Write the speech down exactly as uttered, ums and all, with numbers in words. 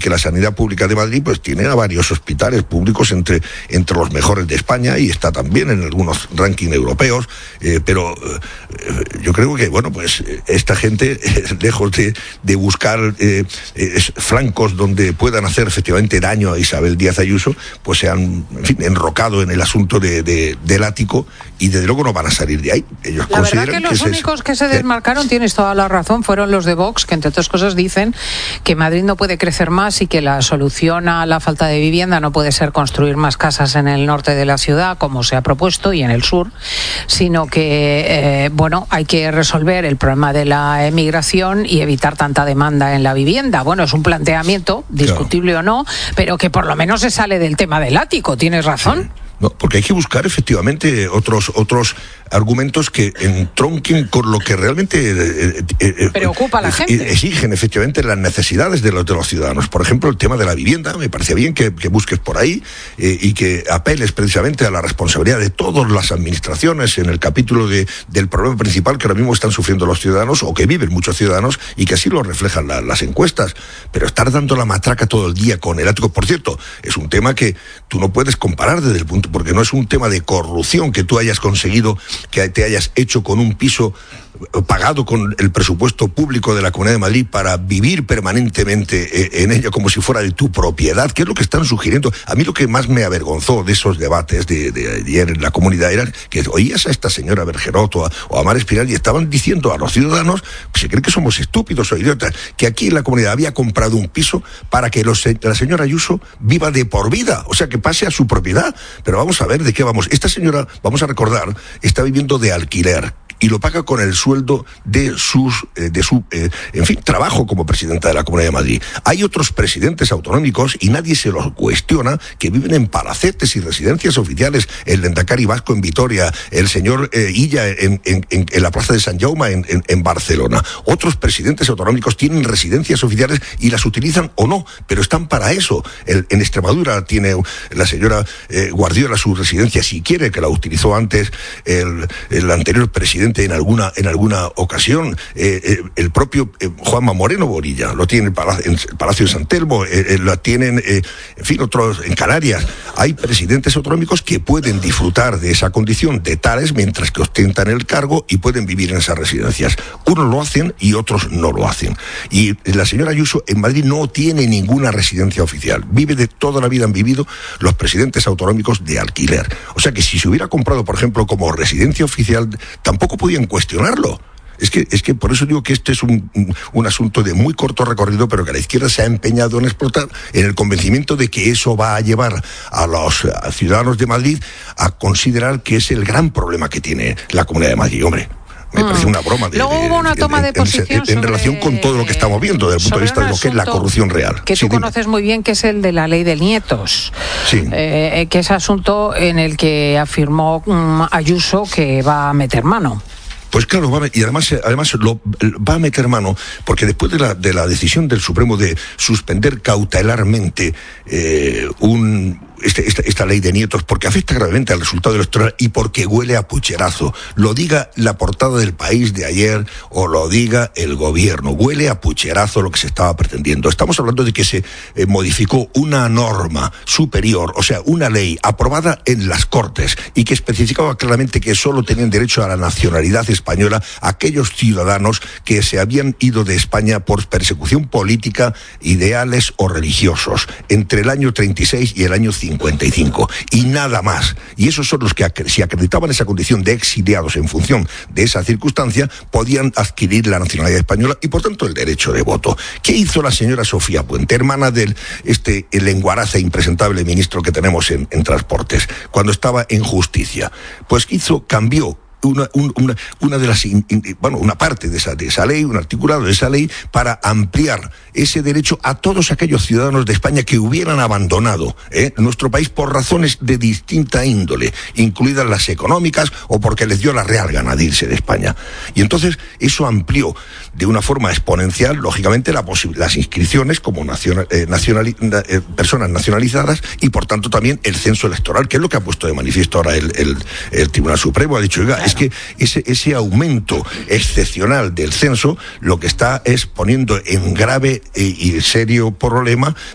que la sanidad pública de Madrid pues tiene a varios hospitales públicos entre, entre los mejores de España y está también en algunos rankings europeos, eh, pero eh, yo creo que, bueno, pues esta gente, eh, lejos de, de buscar eh, eh, flancos donde puedan hacer efectivamente daño a Isabel Díaz Ayuso, pues se han, en fin, enrocado en el asunto de, de, del ático y desde luego no van a salir de ahí. Ellos la consideran verdad que los que únicos es, que se desmarcaron, tienes toda la razón, fueron los de Vox, que entre otras cosas dicen que Madrid no puede crecer más y que la solución a la falta de vivienda no puede ser construir más casas en el norte de la ciudad, como se ha propuesto, y en el sur, sino que, eh, bueno, hay que resolver el problema de la emigración y evitar tanta demanda en la vivienda. Bueno, es un planteamiento, discutible claro. o no, pero que por lo menos se sale del tema del ático, tienes razón. Sí. No, porque hay que buscar efectivamente otros otros argumentos que entronquen con lo que realmente eh, eh, preocupa a la eh, gente. Exigen efectivamente las necesidades de los, de los ciudadanos. Por ejemplo, el tema de la vivienda, me parece bien que, que busques por ahí eh, y que apeles precisamente a la responsabilidad de todas las administraciones en el capítulo de, del problema principal que ahora mismo están sufriendo los ciudadanos o que viven muchos ciudadanos y que así lo reflejan la, las encuestas. Pero estar dando la matraca todo el día con el ático, por cierto, es un tema que tú no puedes comparar desde el punto, porque no es un tema de corrupción que tú hayas conseguido, que te hayas hecho con un piso pagado con el presupuesto público de la Comunidad de Madrid para vivir permanentemente en ella como si fuera de tu propiedad, que es lo que están sugiriendo. A mí lo que más me avergonzó de esos debates de, de ayer en la comunidad era que oías a esta señora Bergerot o a, o a Mar Espinal y estaban diciendo a los ciudadanos, pues se creen que somos estúpidos o idiotas, que aquí en la comunidad había comprado un piso para que los, la señora Ayuso viva de por vida, o sea, que pase a su propiedad. Pero vamos a ver de qué vamos. Esta señora, vamos a recordar, está viviendo de alquiler y lo paga con el sueldo de sus eh, de su eh, en fin trabajo como presidenta de la Comunidad de Madrid. Hay otros presidentes autonómicos y nadie se los cuestiona que viven en palacetes y residencias oficiales. El Lehendakari Vasco en Vitoria, el señor eh, Illa en, en, en, en la plaza de Sant Jaume en, en, en Barcelona. Otros presidentes autonómicos tienen residencias oficiales y las utilizan o no, pero están para eso. El, en Extremadura tiene la señora eh, Guardiola su residencia, si quiere, que la utilizó antes el, el anterior presidente en alguna en alguna ocasión. Eh, eh, el propio eh, Juanma Moreno Bonilla lo tiene en el Palacio, en el Palacio de San Telmo, eh, eh, lo tienen, eh, en fin, otros en Canarias. Hay presidentes autonómicos que pueden disfrutar de esa condición de tales mientras que ostentan el cargo y pueden vivir en esas residencias. Unos lo hacen y otros no lo hacen. Y la señora Ayuso en Madrid no tiene ninguna residencia oficial. Vive de toda la vida, han vivido los presidentes autonómicos de alquiler. O sea que si se hubiera comprado, por ejemplo, como residencia oficial, tampoco podían cuestionarlo. Es que, es que por eso digo que este es un, un asunto de muy corto recorrido, pero que la izquierda se ha empeñado en explotar en el convencimiento de que eso va a llevar a los a ciudadanos de Madrid a considerar que es el gran problema que tiene la Comunidad de Madrid. Hombre, me mm. parece una broma. De, Luego de, hubo una de, toma de, de posición en, en, en relación con todo lo que estamos viendo desde el punto de vista de lo que es la corrupción real. Que sí, tú conoces dime. muy bien, que es el de la ley de nietos. Sí. Eh, que es asunto en el que afirmó um, Ayuso que va a meter mano. Pues claro, va a, y además, además lo, va a meter mano, porque después de la, de la decisión del Supremo de suspender cautelarmente eh, un... Este, esta, esta ley de nietos, porque afecta gravemente al resultado electoral y porque huele a pucherazo. Lo diga la portada del País de ayer o lo diga el gobierno. Huele a pucherazo lo que se estaba pretendiendo. Estamos hablando de que se eh, modificó una norma superior, o sea, una ley aprobada en las Cortes y que especificaba claramente que solo tenían derecho a la nacionalidad española aquellos ciudadanos que se habían ido de España por persecución política, ideales o religiosos entre el año treinta y seis y el año cincuenta y cinco, y nada más. Y esos son los que, si acreditaban esa condición de exiliados en función de esa circunstancia, podían adquirir la nacionalidad española y, por tanto, el derecho de voto. ¿Qué hizo la señora Sofía Puente, hermana del este el lenguaraz e impresentable ministro que tenemos en, en Transportes, cuando estaba en Justicia? Pues hizo, cambió Una, una, una de las bueno, una parte de esa, de esa ley, un articulado de esa ley para ampliar ese derecho a todos aquellos ciudadanos de España que hubieran abandonado ¿eh? nuestro país por razones de distinta índole, incluidas las económicas o porque les dio la real gana de irse de España. Y entonces eso amplió de una forma exponencial, lógicamente, la las inscripciones como nacional, eh, nacionali eh, personas nacionalizadas y, por tanto, también el censo electoral, que es lo que ha puesto de manifiesto ahora el, el, el Tribunal Supremo. Ha dicho, oiga, es que ese, ese aumento excepcional del censo lo que está es poniendo en grave y serio problema